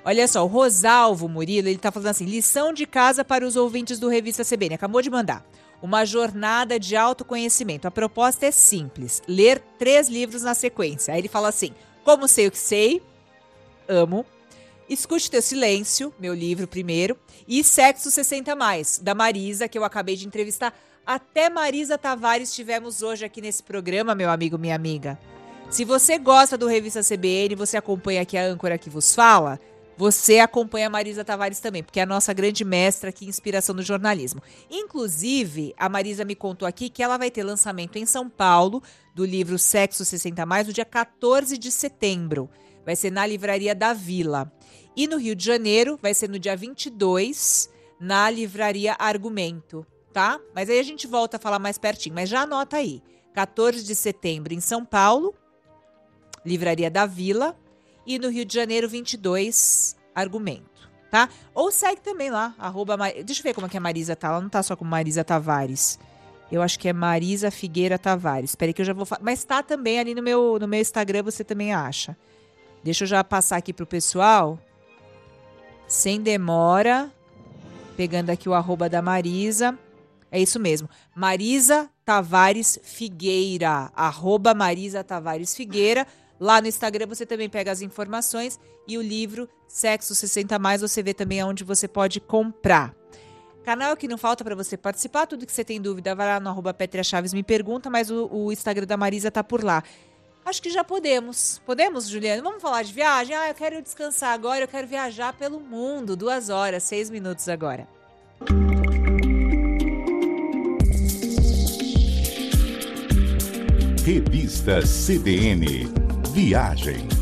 Olha só, o Rosalvo Murilo, ele tá falando assim, lição de casa para os ouvintes do Revista CBN, acabou de mandar. Uma jornada de autoconhecimento. A proposta é simples, ler 3 livros na sequência. Aí ele fala assim, Como Sei o Que Sei, amo. Escute Teu Silêncio, meu livro primeiro. E Sexo 60+, da Marisa, que eu acabei de entrevistar. Até Marisa Tavares tivemos hoje aqui nesse programa, meu amigo, minha amiga. Se você gosta do Revista CBN, você acompanha aqui a âncora que vos fala, você acompanha a Marisa Tavares também, porque é a nossa grande mestra aqui, inspiração no jornalismo. Inclusive, a Marisa me contou aqui que ela vai ter lançamento em São Paulo do livro Sexo 60+, no dia 14 de setembro. Vai ser na Livraria da Vila. E no Rio de Janeiro, vai ser no dia 22, na Livraria Argumento, tá? Mas aí a gente volta a falar mais pertinho, mas já anota aí. 14 de setembro em São Paulo, Livraria da Vila, e no Rio de Janeiro, 22, Argumento, tá? Ou segue também lá, deixa eu ver como é que a Marisa tá, ela não tá só com Marisa Tavares. Eu acho que é Marisa Figueira Tavares. Espera aí que eu já vou falar. Mas tá também ali no meu Instagram, você também acha. Deixa eu já passar aqui pro pessoal. Sem demora. Pegando aqui o @ da Marisa. É isso mesmo. Marisa Tavares Figueira. @ Marisa Tavares Figueira. Lá no Instagram você também pega as informações. E o livro Sexo 60+, você vê também onde você pode comprar. Canal que não falta para você participar. Tudo que você tem dúvida, vai lá no @Pétria Chaves, me pergunta. Mas o Instagram da Marisa tá por lá. Acho que já podemos. Podemos, Juliana? Vamos falar de viagem? Eu quero descansar agora, eu quero viajar pelo mundo. 2 horas, 6 minutos agora. Revista CBN Viagem.